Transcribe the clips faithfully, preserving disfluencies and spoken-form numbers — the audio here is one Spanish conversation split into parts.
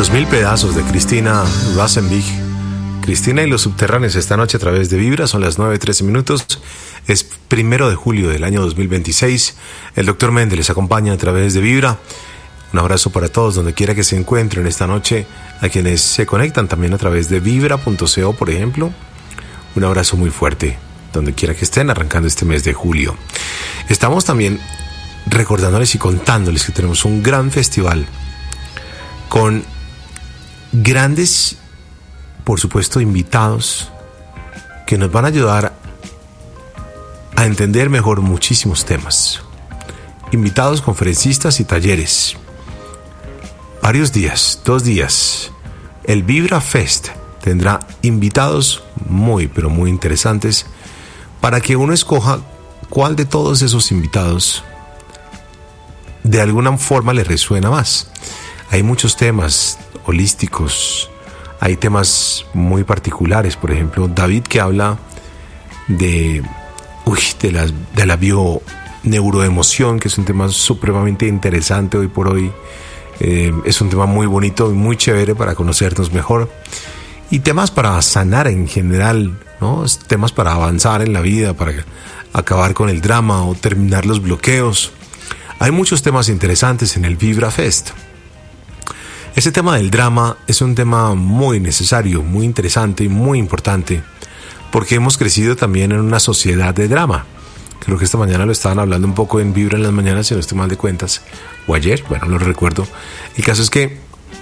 Dos mil pedazos de Cristina Rosenbig. Cristina y los subterráneos esta noche a través de Vibra. Son las nueve trece minutos. Es primero de julio del año dos mil veintiséis. El doctor Méndez les acompaña a través de Vibra. Un abrazo para todos donde quiera que se encuentren esta noche. A quienes se conectan también a través de vibra punto co, por ejemplo. Un abrazo muy fuerte donde quiera que estén arrancando este mes de julio. Estamos también recordándoles y contándoles que tenemos un gran festival con grandes, por supuesto, invitados que nos van a ayudar a entender mejor muchísimos temas. Invitados, conferencistas y talleres. Varios días, dos días. El Vibra Fest tendrá invitados muy, pero muy interesantes para que uno escoja cuál de todos esos invitados de alguna forma le resuena más. Hay muchos temas holísticos, hay temas muy particulares, por ejemplo, David, que habla de, uy, de, la, de la bioneuroemoción, que es un tema supremamente interesante hoy por hoy. Eh, es un tema muy bonito y muy chévere para conocernos mejor. Y temas para sanar en general, ¿no? Temas para avanzar en la vida, para acabar con el drama o terminar los bloqueos. Hay muchos temas interesantes en el Vibra Fest. Ese tema del drama es un tema muy necesario, muy interesante y muy importante, porque hemos crecido también en una sociedad de drama. Creo que esta mañana lo estaban hablando un poco en Vibra en las mañanas, si no estoy mal de cuentas, o ayer, bueno, no lo recuerdo. El caso es que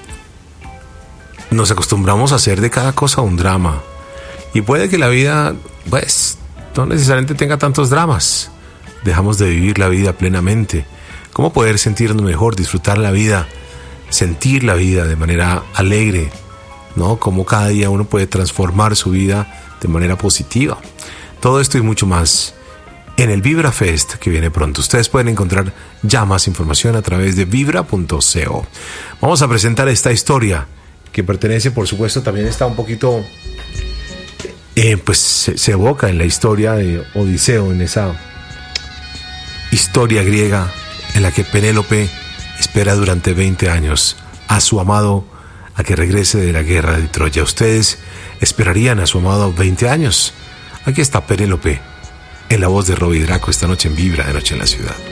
nos acostumbramos a hacer de cada cosa un drama, y puede que la vida, pues, no necesariamente tenga tantos dramas. Dejamos de vivir la vida plenamente. ¿Cómo poder sentirnos mejor, disfrutar la vida, sentir la vida de manera alegre, ¿no? Cómo cada día uno puede transformar su vida de manera positiva. Todo esto y mucho más en el Vibra Fest que viene pronto. Ustedes pueden encontrar ya más información a través de vibra punto co. Vamos a presentar esta historia que pertenece, por supuesto, también está un poquito, eh, pues se, se evoca en la historia de Odiseo, en esa historia griega en la que Penélope espera durante veinte años a su amado a que regrese de la guerra de Troya. ¿Ustedes esperarían a su amado veinte años? Aquí está Penélope en la voz de Robbie Draco esta noche en Vibra de Noche en la Ciudad.